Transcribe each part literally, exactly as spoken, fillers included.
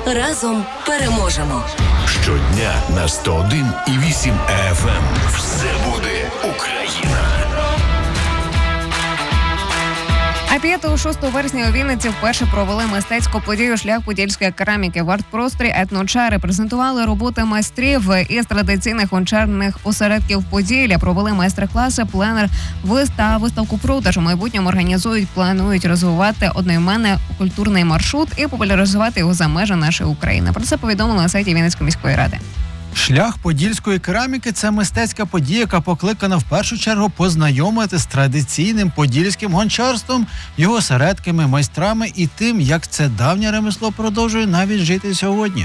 Разом переможемо. Щодня на сто один і вісім еф ем. Все буде Україна. А п'ятого-шостого вересня у Вінниці вперше провели мистецьку подію «Шлях подільської кераміки». В арт-просторі «Етночари» презентували роботи майстрів із традиційних гончарних осередків Поділля, провели майстер-класи, пленер, та виставку-продаж. У майбутньому організують, планують розвивати одноіменний культурний маршрут і популяризувати його за межі нашої України. Про це повідомили на сайті Вінницької міської ради. Шлях подільської кераміки – це мистецька подія, яка покликана в першу чергу познайомити з традиційним подільським гончарством, його осередками, майстрами і тим, як це давнє ремесло продовжує навіть жити сьогодні.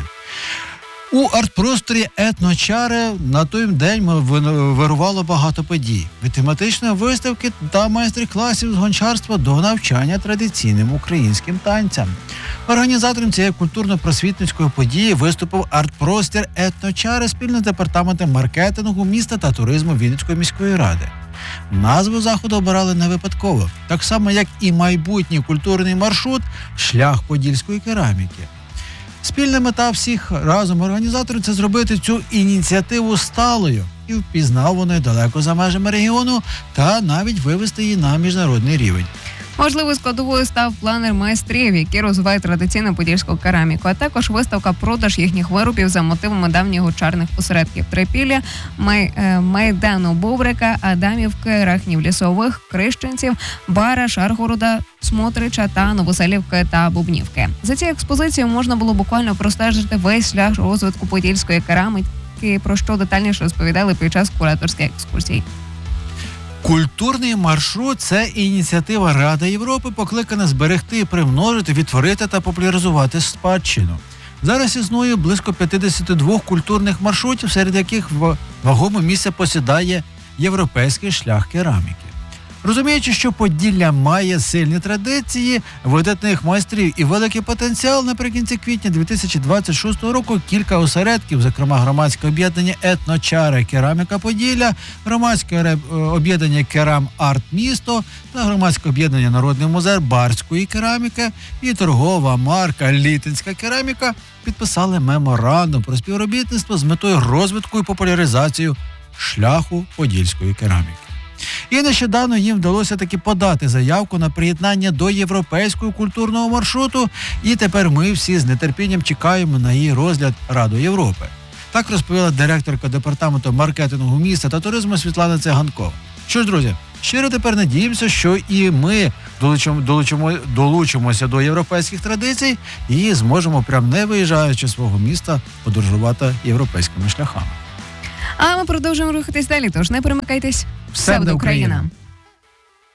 У арт-просторі «Етночари» на той день вирувало багато подій. Від тематичної виставки та майстер-класів з гончарства до навчання традиційним українським танцям. Організатором цієї культурно-просвітницької події виступив арт-простір «Етночари» спільно з департаментом маркетингу, міста та туризму Вінницької міської ради. Назву заходу обирали не випадково, так само як і майбутній культурний маршрут «Шлях подільської кераміки». Спільна мета всіх разом організаторів – це зробити цю ініціативу сталою і впізнаваною далеко за межами регіону та навіть вивести її на міжнародний рівень. Можливою складовою став планер майстрів, які розвивають традиційну подільську кераміку, а також виставка-продаж їхніх виробів за мотивами давніх гончарних осередків Трипілля, Май, Майдану Бобрика, Адамівки, Рахнів Лісових, Крищенців, Бара, Шаргорода, Смотрича та Новоселівки та Бубнівки. За цією експозицією можна було буквально простежити весь шлях розвитку подільської кераміки, про що детальніше розповідали під час кураторських екскурсій. Культурний маршрут – це ініціатива Ради Європи, покликана зберегти, примножити, відтворити та популяризувати спадщину. Зараз існує близько п'ятдесят два культурних маршрутів, серед яких вагоме місце посідає європейський шлях кераміки. Розуміючи, що Поділля має сильні традиції, видатних майстрів і великий потенціал, наприкінці квітня дві тисячі двадцять шостого року кілька осередків, зокрема громадське об'єднання «Етночари Кераміка Поділля», громадське об'єднання «Керам Арт Місто» та громадське об'єднання «Народний музей Барської кераміки» і торгова марка «Літинська кераміка» підписали меморандум про співробітництво з метою розвитку і популяризації шляху подільської кераміки. І нещодавно їм вдалося таки подати заявку на приєднання до європейського культурного маршруту, і тепер ми всі з нетерпінням чекаємо на її розгляд Радою Європи. Так розповіла директорка департаменту маркетингу міста та туризму Світлана Циганкова. Що ж, друзі, щиро тепер надіємося, що і ми долучимо, долучимо, долучимося до європейських традицій і зможемо, прям не виїжджаючи з свого міста, подорожувати європейськими шляхами. А ми продовжуємо рухатись далі, тож не перемикайтесь. Все буде Україна!